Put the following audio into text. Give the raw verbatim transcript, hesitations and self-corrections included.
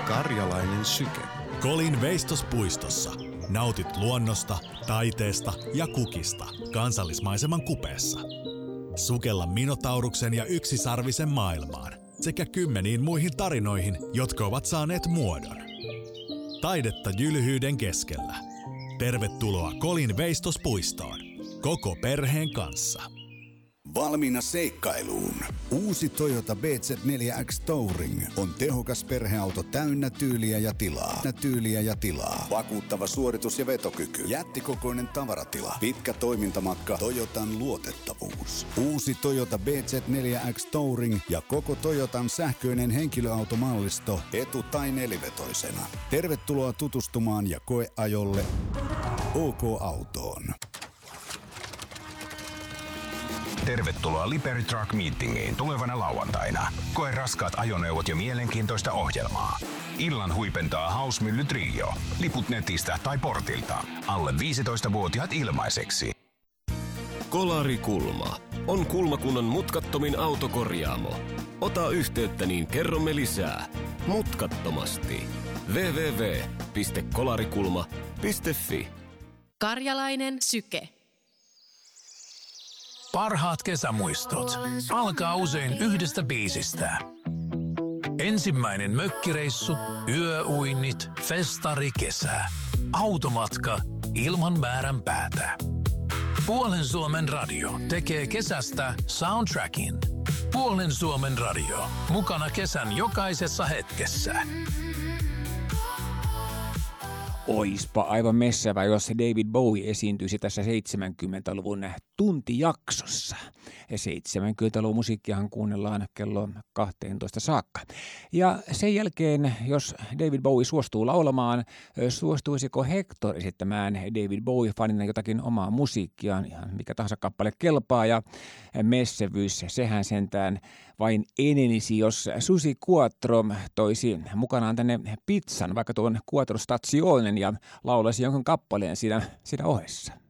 Karjalainen syke. Kolin veistospuistossa. Nautit luonnosta, taiteesta ja kukista kansallismaiseman kupeessa. Sukella Minotauruksen ja yksisarvisen maailmaan sekä kymmeniin muihin tarinoihin, jotka ovat saaneet muodon. Taidetta jylhyyden keskellä. Tervetuloa Kolin veistospuistoon. Koko perheen kanssa. Valmiina seikkailuun. Uusi Toyota B Z neljä X Touring on tehokas perheauto täynnä tyyliä ja tilaa. Tyyliä ja tilaa. Vakuuttava suoritus ja vetokyky. Jättikokoinen tavaratila. Pitkä toimintamatka. Toyotan luotettavuus. Uusi Toyota B Z neljä X Touring ja koko Toyotan sähköinen henkilöautomallisto etu- tai nelivetoisena. Tervetuloa tutustumaan ja koeajolle O K-autoon. Tervetuloa Liberty Truck Meetingiin tulevana lauantaina. Koe raskaat ajoneuvot ja mielenkiintoista ohjelmaa. Illan huipentaa Hausmylly Trio. Liput netistä tai portilta. Alle viisitoistavuotiaat ilmaiseksi. Kolarikulma on kulmakunnan mutkattomin autokorjaamo. Ota yhteyttä, niin kerromme lisää. Mutkattomasti. double-u double-u double-u piste kolarikulma piste fi. Karjalainen syke. Parhaat kesämuistot alkaa usein yhdestä biisistä. Ensimmäinen mökkireissu, yöuinnit, festari, kesä. Automatka ilman määrän päätä. Puolen Suomen radio tekee kesästä soundtrackin. Puolen Suomen radio. Mukana kesän jokaisessa hetkessä. Oispa aivan messävä, jos David Bowie esiintyisi tässä seitsemänkymmentäluvun tuntijaksossa. Ja seitsemänkymmentäluvun musiikkiahan kuunnellaan kello kahteentoista saakka. Ja sen jälkeen, jos David Bowie suostuu laulamaan, suostuisiko Hector esittämään David Bowie-fanina jotakin omaa musiikkiaan, ihan mikä tahansa kappale kelpaa. Ja messävyys, sehän sentään vain enenisi, jos Susi Quattro toisi mukanaan tänne pizzan, vaikka tuon Quattro Stazionen, ja laulaisi jonkun kappaleen siinä, siinä ohessa.